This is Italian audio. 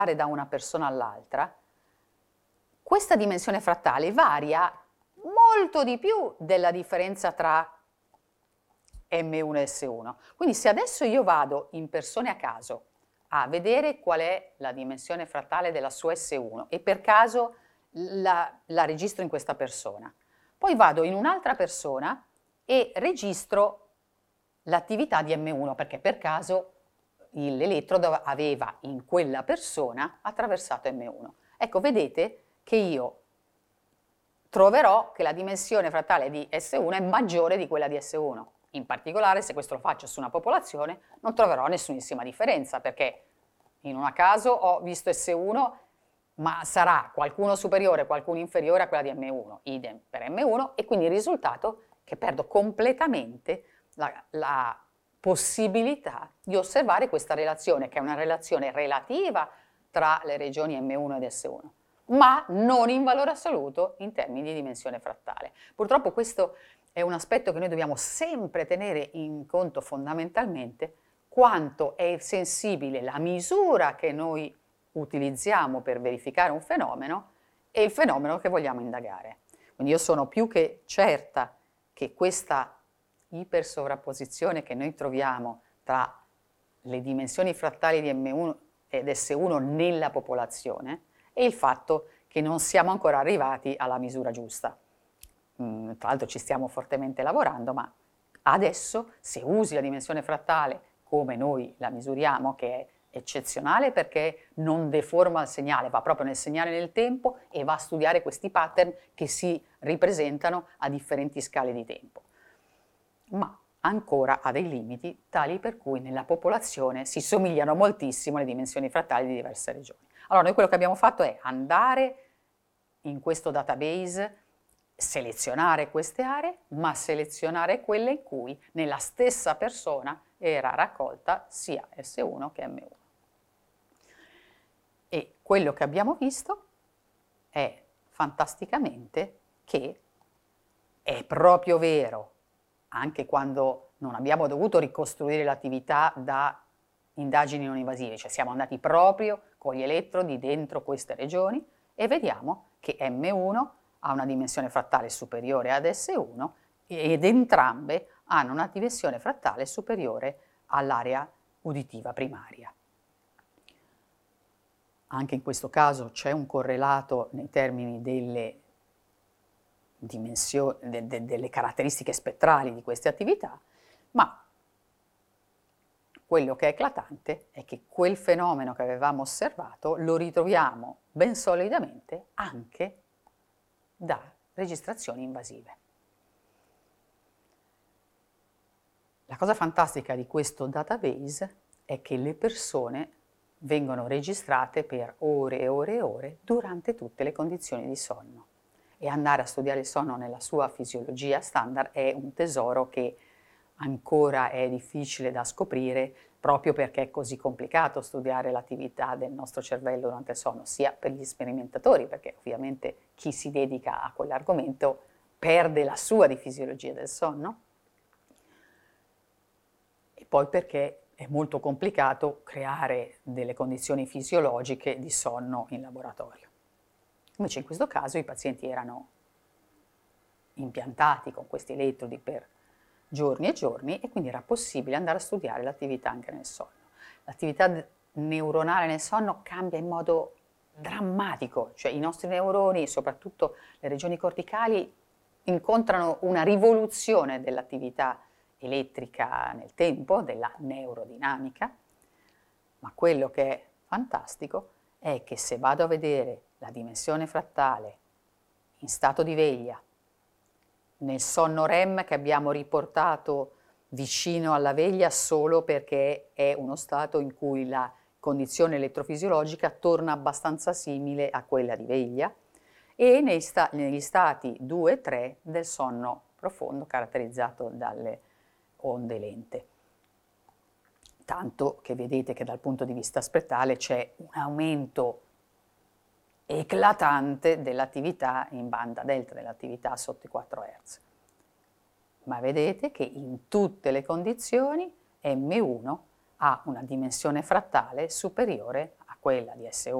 da una persona all'altra, questa dimensione frattale varia molto di più della differenza tra M1 e S1. Quindi se adesso io vado in persone a caso a vedere qual è la dimensione frattale della sua S1 e per caso la registro in questa persona, poi vado in un'altra persona e registro l'attività di M1 perché per caso l'elettrodo aveva in quella persona attraversato M1. Ecco, vedete che io troverò che la dimensione frattale di S1 è maggiore di quella di S1. In particolare, se questo lo faccio su una popolazione, non troverò nessunissima differenza, perché in un caso ho visto S1, ma sarà qualcuno superiore, qualcuno inferiore a quella di M1, idem per M1, e quindi il risultato è che perdo completamente la possibilità di osservare questa relazione, che è una relazione relativa tra le regioni M1 ed S1, ma non in valore assoluto in termini di dimensione frattale. Purtroppo questo è un aspetto che noi dobbiamo sempre tenere in conto fondamentalmente, quanto è sensibile la misura che noi utilizziamo per verificare un fenomeno e il fenomeno che vogliamo indagare. Quindi io sono più che certa che questa ipersovrapposizione che noi troviamo tra le dimensioni frattali di M1 ed S1 nella popolazione e il fatto che non siamo ancora arrivati alla misura giusta. Tra l'altro ci stiamo fortemente lavorando, ma adesso se usi la dimensione frattale come noi la misuriamo, che è eccezionale perché non deforma il segnale, va proprio nel segnale nel tempo e va a studiare questi pattern che si ripresentano a differenti scale di tempo. Ma ancora ha dei limiti tali per cui nella popolazione si somigliano moltissimo le dimensioni frattali di diverse regioni. Allora noi quello che abbiamo fatto è andare in questo database, selezionare queste aree, ma selezionare quelle in cui nella stessa persona era raccolta sia S1 che M1. E quello che abbiamo visto è fantasticamente che è proprio vero, anche quando non abbiamo dovuto ricostruire l'attività da indagini non invasive, cioè siamo andati proprio con gli elettrodi dentro queste regioni e vediamo che M1 ha una dimensione frattale superiore ad S1 ed entrambe hanno una dimensione frattale superiore all'area uditiva primaria. Anche in questo caso c'è un correlato nei termini delle delle caratteristiche spettrali di queste attività, ma quello che è eclatante è che quel fenomeno che avevamo osservato lo ritroviamo ben solidamente anche da registrazioni invasive. La cosa fantastica di questo database è che le persone vengono registrate per ore e ore e ore durante tutte le condizioni di sonno. E andare a studiare il sonno nella sua fisiologia standard è un tesoro che ancora è difficile da scoprire proprio perché è così complicato studiare l'attività del nostro cervello durante il sonno, sia per gli sperimentatori, perché ovviamente chi si dedica a quell'argomento perde la sua di fisiologia del sonno, e poi perché è molto complicato creare delle condizioni fisiologiche di sonno in laboratorio. Invece in questo caso i pazienti erano impiantati con questi elettrodi per giorni e giorni e quindi era possibile andare a studiare l'attività anche nel sonno. L'attività neuronale nel sonno cambia in modo drammatico, cioè i nostri neuroni, soprattutto le regioni corticali, incontrano una rivoluzione dell'attività elettrica nel tempo, della neurodinamica, ma quello che è fantastico è che se vado a vedere la dimensione frattale in stato di veglia, nel sonno REM che abbiamo riportato vicino alla veglia solo perché è uno stato in cui la condizione elettrofisiologica torna abbastanza simile a quella di veglia, e negli stati 2 e 3 del sonno profondo caratterizzato dalle onde lente. Tanto che vedete che dal punto di vista spettale c'è un aumento eclatante dell'attività in banda delta, dell'attività sotto i 4 Hz. Ma vedete che in tutte le condizioni M1 ha una dimensione frattale superiore a quella di S1